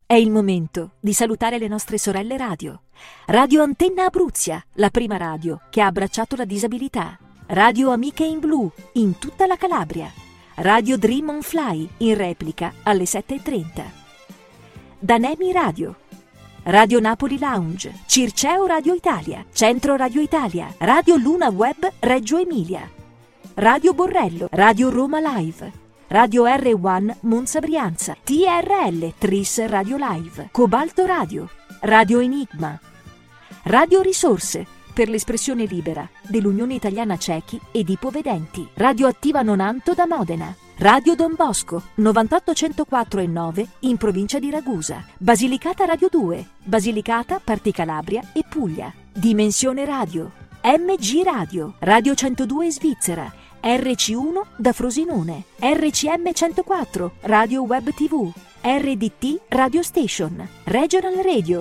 È il momento di salutare le nostre sorelle radio. Radio Antenna Abruzia, la prima radio che ha abbracciato la disabilità. Radio Amiche in Blu, in tutta la Calabria. Radio Dream on Fly, in replica alle 7:30. Danemi Radio. Radio Napoli Lounge, Circeo Radio Italia, Centro Radio Italia, Radio Luna Web Reggio Emilia. Radio Borrello, Radio Roma Live. Radio R1 Monza Brianza, TRL Tris Radio Live, Cobalto Radio, Radio Enigma, Radio Risorse per l'espressione libera dell'Unione Italiana Ciechi ed Ipovedenti, Radio Attiva Nonanto da Modena, Radio Don Bosco 98.104 e 9 in provincia di Ragusa, Basilicata Radio 2, Basilicata, Parti Calabria e Puglia, Dimensione Radio, MG Radio, Radio 102 Svizzera, RC1 da Frosinone, RCM 104, Radio Web TV, RDT Radio Station, Regional Radio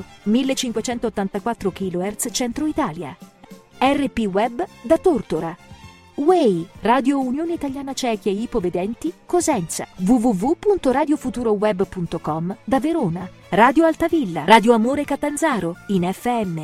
1584 kHz Centro Italia, RP Web da Tortora, Way, Radio Unione Italiana Ciechi e Ipovedenti Cosenza, www.radiofuturoweb.com da Verona, Radio Altavilla, Radio Amore Catanzaro in FM,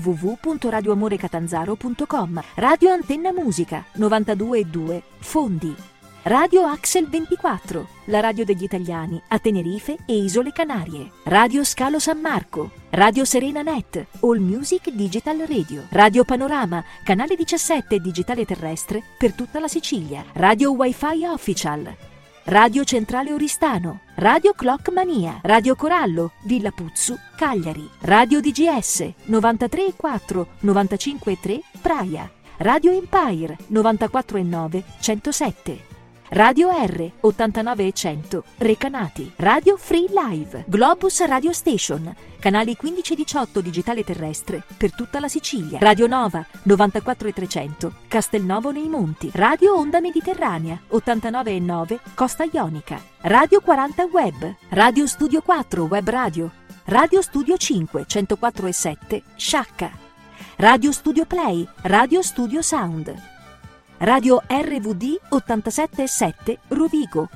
www.radioamorecatanzaro.com, Radio Antenna Musica 92.2 Fondi, Radio Axel 24, la radio degli italiani a Tenerife e Isole Canarie, Radio Scalo San Marco, Radio Serena Net, All Music Digital Radio, Radio Panorama, canale 17 digitale terrestre per tutta la Sicilia, Radio Wi-Fi Official, Radio Centrale Oristano, Radio Clock Mania, Radio Corallo, Villa Puzzu, Cagliari, Radio DGS 93.4, 95.3 Praia, Radio Empire 94.9, 107. Radio R 89 e 100 Recanati, Radio Free Live, Globus Radio Station, canali 15 e 18 digitale terrestre per tutta la Sicilia, Radio Nova 94 e 300 Castelnovo nei Monti, Radio Onda Mediterranea 89 e 9 Costa Ionica, Radio 40 Web, Radio Studio 4 Web Radio, Radio Studio 5 104 e 7 Sciacca, Radio Studio Play, Radio Studio Sound, Radio RVD 87.7 Rovigo,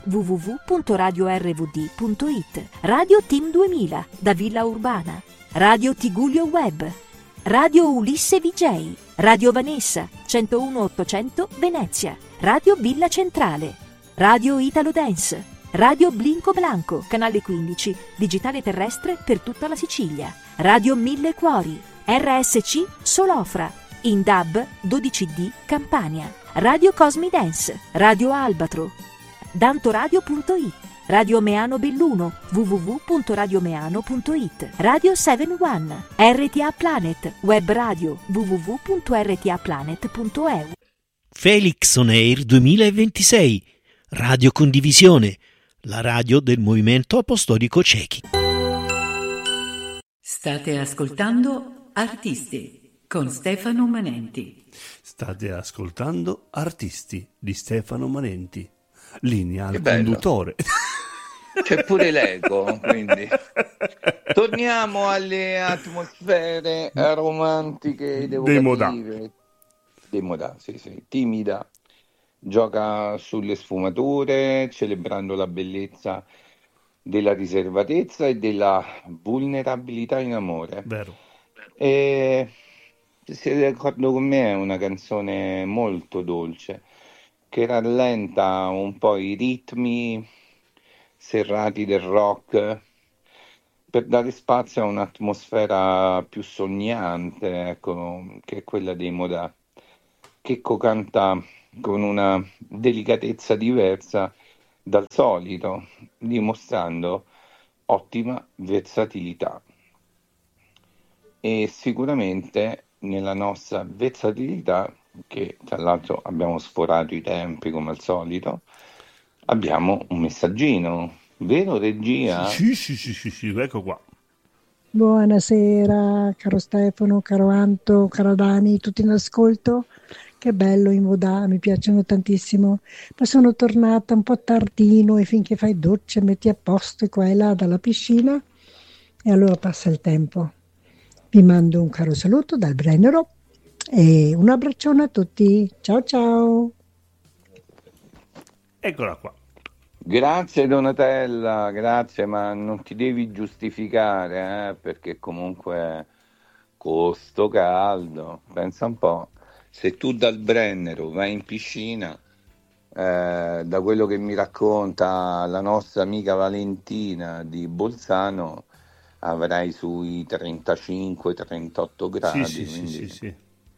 www.radiorvd.it, Radio Team 2000 da Villa Urbana, Radio Tigullio Web, Radio Ulisse VJ, Radio Vanessa 101.800 Venezia, Radio Villa Centrale, Radio Italo Dance, Radio Blinco Blanco, canale 15, digitale terrestre per tutta la Sicilia, Radio Mille Cuori, RSC Solofra, in DAB 12D Campania, Radio Cosmi Dance, Radio Albatro, dantoradio.it, Radio Meano Belluno, www.radiomeano.it, Radio 71, RTA Planet, web radio, www.rtaplanet.eu. Felix On Air 2026, Radio Condivisione, la radio del Movimento Apostolico Ciechi. State ascoltando Artisti con Stefano Manenti. State ascoltando Artisti di Stefano Manenti. Linea al bello. conduttore. C'è pure l'eco, quindi torniamo alle atmosfere romantiche Dei Modà. Dei Modà, sì, timida, gioca sulle sfumature, celebrando la bellezza della riservatezza e della vulnerabilità in amore. Vero. E se siete d'accordo con me è una canzone molto dolce che rallenta un po' i ritmi serrati del rock per dare spazio a un'atmosfera più sognante, ecco, che è quella dei Modà. Checco canta con una delicatezza diversa dal solito, dimostrando ottima versatilità. E sicuramente nella nostra versatilità, che tra l'altro abbiamo sforato i tempi come al solito, abbiamo un messaggino, vero regia? Sì, ecco qua. Buonasera caro Stefano, caro Anto, caro Dani, tutti in ascolto. Che bello i Modà, mi piacciono tantissimo, ma sono tornata un po' tardino e finché fai docce metti a posto qua e là dalla piscina e allora passa il tempo. Vi mando un caro saluto dal Brennero e un abbraccione a tutti. Ciao ciao. Eccola qua. Grazie Donatella, grazie, ma non ti devi giustificare, perché comunque costo caldo, pensa un po', se tu dal Brennero vai in piscina, da quello che mi racconta la nostra amica Valentina di Bolzano, avrai sui 35-38 gradi, Sì, quindi sì.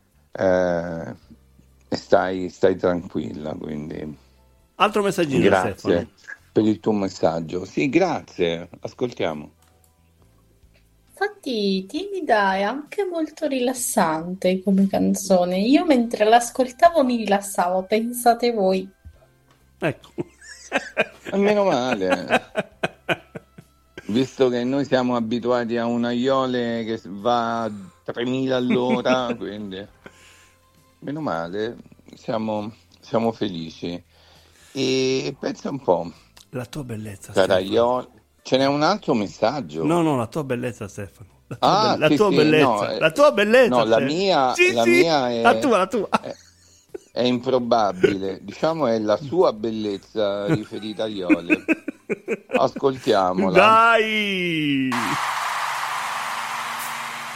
stai tranquilla, quindi Altro messaggino, Stefano. grazie per il tuo messaggio. Sì, grazie, ascoltiamo. Infatti, timida è anche molto rilassante come canzone. Io mentre l'ascoltavo mi rilassavo, pensate voi. Ecco. Meno male, visto che noi siamo abituati a un aiole che va a 3000 all'ora, quindi meno male, siamo felici. E pensa un po', La tua bellezza, cara Stefano. aiole, ce n'è un altro messaggio. No, la tua bellezza, Stefano. Ah, La sì, tua sì, bellezza. no, La tua bellezza. no, la Stefano. mia La tua. è improbabile, diciamo è la sua bellezza riferita a Iole. Ascoltiamola. Dai!